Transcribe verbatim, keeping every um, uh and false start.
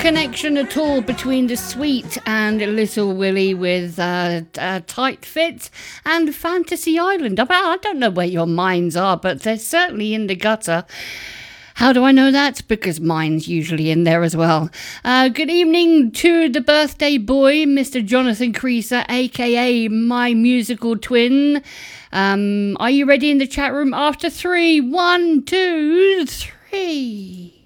connection at all between the Sweet and Little Willie with uh, uh, Tight Fit and Fantasy Island. I, I don't know where your minds are, but they're certainly in the gutter. How do I know that? Because mine's usually in there as well. Uh, good evening to the birthday boy, Mister Jonathan Creaser, aka my musical twin. Um, are you ready in the chat room? After three, one, two, three.